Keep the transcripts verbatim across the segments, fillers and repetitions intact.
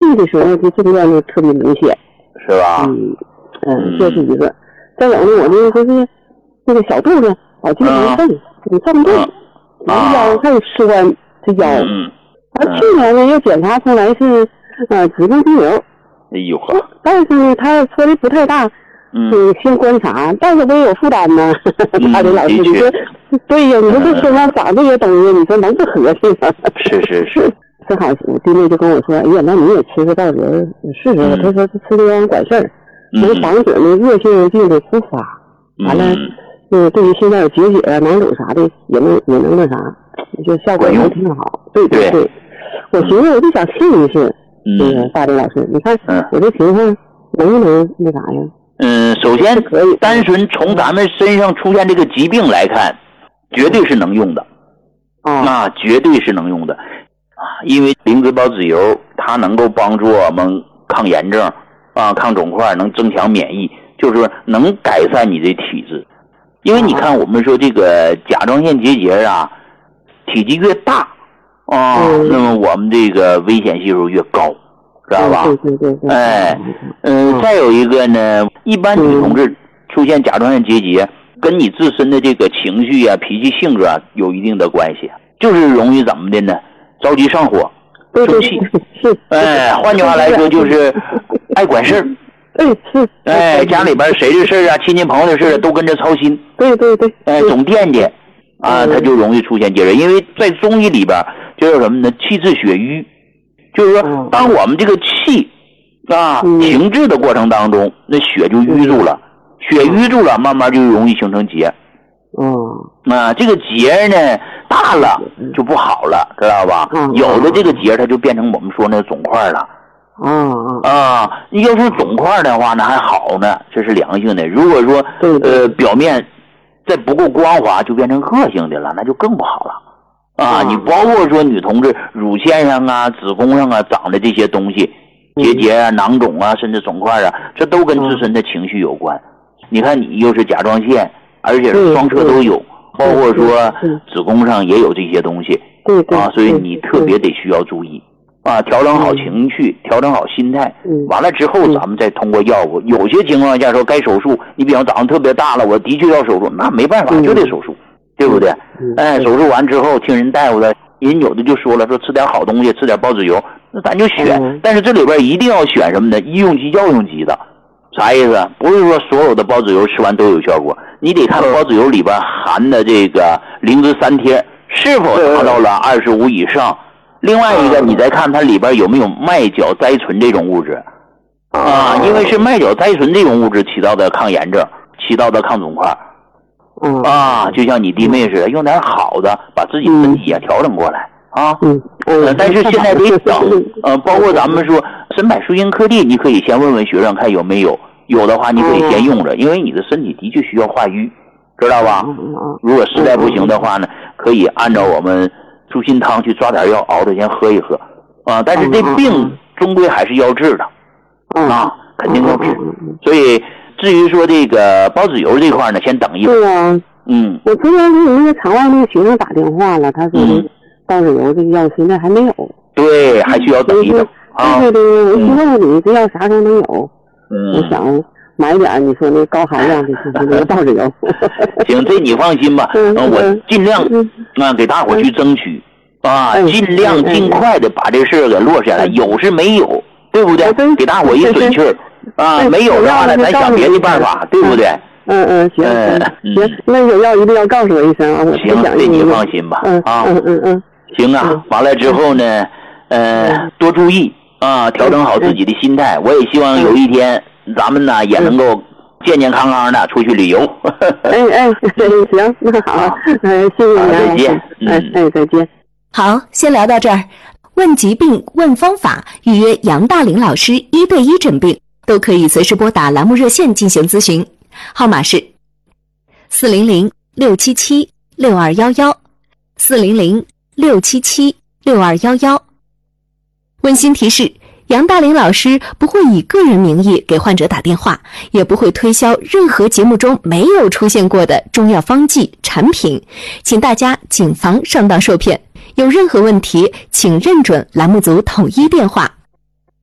地的时候，这症状就特别明显， 是吧？ 嗯嗯，这是一个。再有呢，我这就是那个小肚子老经常震，你胀动，我腰还有吃关这腰。 嗯。 而去年呢，又检查出来是呃子宫肌瘤。 哎呦呵！ 但是呢，他说的不太大。嗯，先观察，但是我也有负担呢。他的老师，你说对呀，你说这身上长这些东西，你说能不合适吗？ 是是是。 正好我弟妹就跟我说，哎呀，那你也吃个稻仁试试。他说吃这玩意管事儿，能防止那恶性病的复发。完了，嗯，对于现在有结节啊、囊肿啥的，也能也能那啥，就效果也挺好。对对对，我寻思我就想试一试。这个大林老师，你看我这情况能不能那啥呀？ 嗯，首先可以，单纯从咱们身上出现这个疾病来看，绝对是能用的，啊，那绝对是能用的，啊，因为灵芝孢子油它能够帮助我们抗炎症，啊，抗肿块，能增强免疫，就是说能改善你的体质。因为你看，我们说这个甲状腺结节啊，体积越大，啊，那么我们这个危险系数越高。知道吧？ 对对对对。 哎，嗯、呃，再有一个呢，一般女同志出现甲状腺结节，跟你自身的这个情绪啊、脾气性格啊有一定的关系，就是容易怎么的呢？着急上火、生气。 是。 哎，换句话来说就是爱管事儿。 对，是。 哎，家里边谁的事儿啊、亲戚朋友的事儿都跟着操心。 对对对。 哎，总惦记啊，他就容易出现结节，因为在中医里边就是什么呢？气滞血瘀。就是说，当我们这个气啊停滞的过程当中，那血就淤住了，血淤住了，慢慢就容易形成结。 嗯， 啊，这个结呢大了就不好了，知道吧？有的这个结它就变成我们说那肿块了。 啊啊，你要是肿块的话呢还好呢，这是良性的。如果说呃表面再不够光滑，就变成恶性的了，那就更不好了。啊，你包括说女同志乳腺上啊、子宫上啊长的这些东西，结节啊、囊肿啊，甚至肿块啊，这都跟自身的情绪有关。你看你又是甲状腺，而且是双侧都有，包括说子宫上也有这些东西，啊，所以你特别得需要注意啊，调整好情绪，调整好心态，完了之后咱们再通过药物。有些情况下说该手术，你比方长得特别大了，我的确要手术，那没办法，就得手术。对不对？哎，手术完之后，听人大夫的，人有的就说了，说吃点好东西，吃点孢子油，那咱就选。嗯、但是这里边一定要选什么呢？医用级、药用级的，啥意思？不是说所有的孢子油吃完都有效果，你得看孢子油里边含的这个灵芝三萜是否达到了二十五以上。另外一个，你再看它里边有没有麦角甾醇这种物质啊，因为是麦角甾醇这种物质起到的抗炎症，起到的抗肿块。 嗯啊，就像你弟妹似的，用点好的，把自己身体也调整过来啊。 嗯嗯、 呃。但是现在得等，呃，包括咱们说神柏舒筋颗粒，你可以先问问学生看有没有，有的话你可以先用着，因为你的身体的确需要化瘀，知道吧？如果实在不行的话呢，可以按照我们舒心汤去抓点药熬着先喝一喝啊。但是这病终归还是要治的啊，肯定要治，所以。至于说这个孢子油这块呢，先等一会儿。 对啊， 嗯， 我昨天给那个场外那个学生打电话了，他说孢子油这个药现在还没有。 对，还需要等一等啊。 对对对，我希望你这药啥时候能有？ 嗯， 我想买点你说那高含量的这个孢子油。 行，这你放心吧，嗯，我尽量啊给大伙去争取啊，尽量尽快的把这事儿给落下来。有是没有，对不对？给大伙一准气儿。啊，没有的话呢，咱想别的办法，对不对？ 嗯嗯，行行，那有药一定要告诉我一声啊，我行，这你放心吧，啊， 嗯嗯嗯， 行啊，完了之后呢，呃，多注意啊，调整好自己的心态。我也希望有一天咱们呢也能够健健康康的出去旅游。 哎哎，行，那好，嗯，谢谢你， 再见， 哎哎，再见。 好，先聊到这儿。问疾病，问方法，预约杨大林老师一对一诊病。都可以随时拨打栏目热线进行咨询，号码是四零零六七七六二幺幺，四零零六七七六二幺幺。温馨提示：杨大林老师不会以个人名义给患者打电话，也不会推销任何节目中没有出现过的中药方剂产品，请大家谨防上当受骗。有任何问题，请认准栏目组统一电话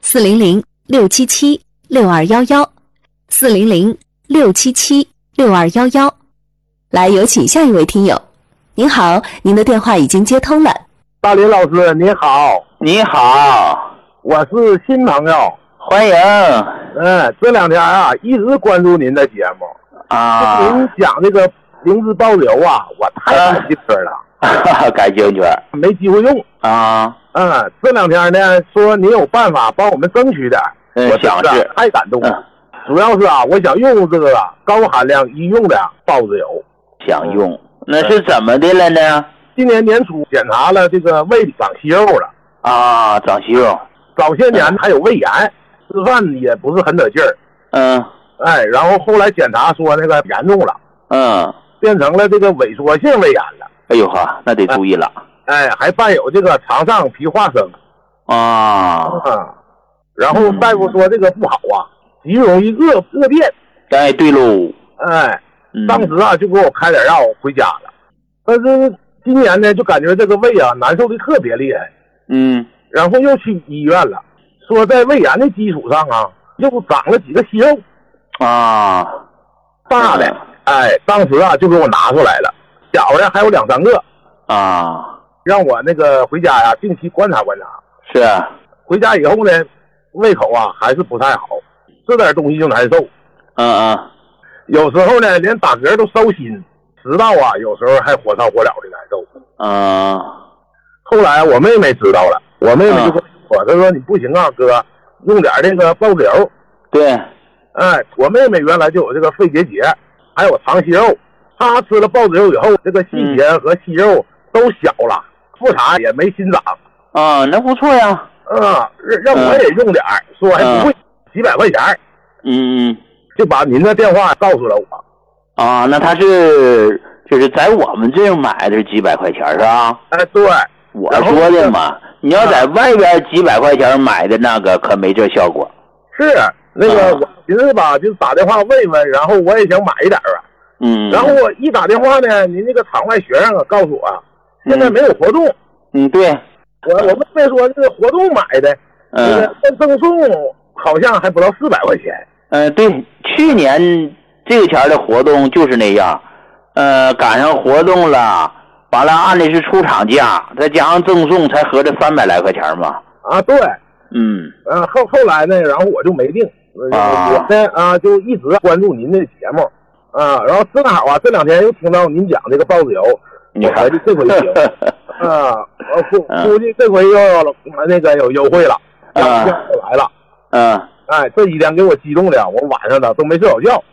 四零零六七七六二幺幺，四零零六七七六二幺幺。来，有请下一位听友。您好，您的电话已经接通了。 大林老师你好。 你好， 我是新朋友， 欢迎。 嗯，这两天啊一直关注您的节目啊， 您讲这个灵芝孢子油啊，我太感兴趣了。 啊、感兴趣， 没机会用啊。 嗯，这两天呢说您有办法帮我们争取点， 嗯， 我想是太感动了。嗯、主要是啊，我想用这个高含量医用的孢子油。 想用，那是怎么的了呢？ 今年年初检查了这个胃里长息肉了。 啊，长息肉。 早些年还有胃炎，吃饭也不是很得劲儿。 嗯。 哎，然后后来检查说那个严重了。 嗯。 变成了这个萎缩性胃炎了。 哎呦呵，那得注意了。 哎，还伴有这个肠上皮化生。 啊。 嗯。然后大夫说这个不好啊，极容易饿饿便。 哎，对喽。 哎。 嗯、 当时啊就给我开点药回家了，但是今年呢就感觉这个胃啊难受的特别厉害。 嗯。 然后又去医院了，说在胃炎的基础上啊又长了几个息肉。 啊。 大的。哎，当时啊就给我拿出来了，小的还有两三个。 啊。 让我那个回家呀定期观察观察。 是啊。 回家以后呢胃口啊还是不太好，吃点东西就难受。 嗯嗯。 有时候呢连打嗝都烧心，食道啊有时候还火烧火燎的难受。 嗯。 后来我妹妹知道了，我妹妹就跟我说，她说你不行啊哥，用点这个孢子油。 对。 哎，我妹妹原来就有这个肺结节，还有肠息肉，她吃了孢子油以后，这个细节和息肉都小了，复查也没新长。 啊，那不错呀。 嗯，让我也用点、嗯、说还不会、嗯、几百块钱。 嗯嗯。 就把您的电话告诉了我。 啊，那他是就是在我们这儿买的是几百块钱是吧？ 哎，对， 我说的嘛，你要在外边几百块钱买的那个可没这效果。 是那个、啊、我寻思吧，就打电话问问，然后我也想买一点啊。 嗯。 然后我一打电话呢，您那个场外学生啊告诉我，现在没有活动。 嗯，对。 我我们没说这个活动买的， 嗯， 这个赠送好像还不到四百块钱。 嗯、呃，对，去年这个钱的活动就是那样，呃，赶上活动了，完了按的是出厂价，再加上赠送，才合着三百来块钱嘛。 啊，对， 嗯， 呃，后后来呢，然后我就没定， 啊、 我呢啊就一直关注您的节目，啊，然后正好啊这两天又听到您讲这个孢子油，我合计这回行，啊，我估估计这回又那个有优惠了，要来了， 嗯。 哎，这几天给我激动的，我晚上呢都没睡好觉。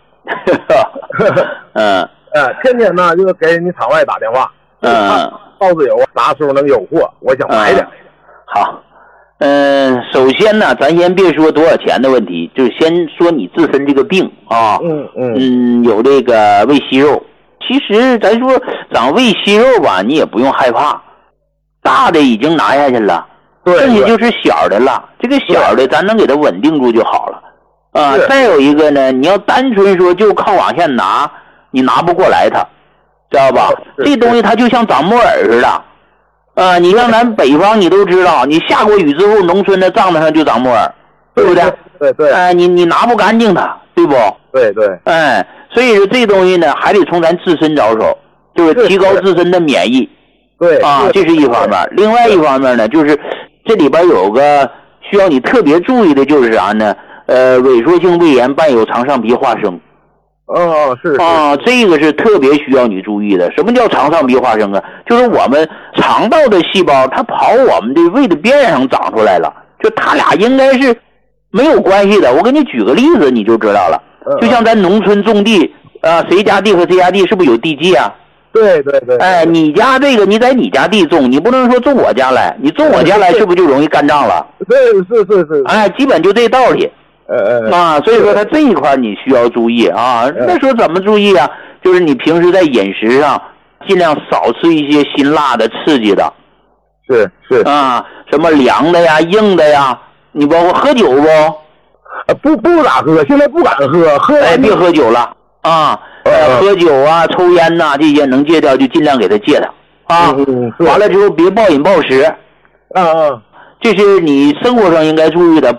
嗯， 哎，天天呢就是给你场外打电话， 嗯， 孢子油啥时候能有货？我想买点。 嗯、好，嗯、呃，首先呢，咱先别说多少钱的问题，就先说你自身这个病啊， 嗯嗯嗯，有这个胃息肉。其实咱说长胃息肉吧，你也不用害怕，大的已经拿下去了。剩下就是小的了，这个小的咱能给它稳定住就好了啊。再有一个呢，你要单纯说就靠往下拿，你拿不过来它，知道吧？这东西它就像长木耳似的啊。你像咱北方你都知道，你下过雨之后，农村的帐子上就长木耳，对不对？ 对对。 哎，你你拿不干净它，对不？ 对对。 哎，所以说这东西呢，还得从咱自身着手，就是提高自身的免疫。 对啊，这是一方面。另外一方面呢，就是这里边有个需要你特别注意的，就是啥呢？呃，萎缩性胃炎伴有肠上皮化生。 哦，是啊，这个是特别需要你注意的。什么叫肠上皮化生啊？就是我们肠道的细胞，它跑我们的胃的边上长出来了，就它俩应该是没有关系的。我给你举个例子，你就知道了。就像咱农村种地，啊，谁家地和谁家地是不是有地界啊？ 对对对。 哎，你家这个你在你家地种，你不能说种我家来，你种我家来是不是就容易干仗了？ 对，是是是。 哎，基本就这道理。 呃呃。 啊，所以说他这一块你需要注意啊。那说怎么注意啊？就是你平时在饮食上尽量少吃一些辛辣的、刺激的。 是是。 啊，什么凉的呀、硬的呀，你包括喝酒不？ 呃，不不咋喝，现在不敢喝，喝哎别喝酒了啊。呃，喝酒啊、抽烟呐、啊，这些能戒掉就尽量给他戒它啊。 嗯、 完了之后别暴饮暴食。 嗯嗯， 这是你生活上应该注意的。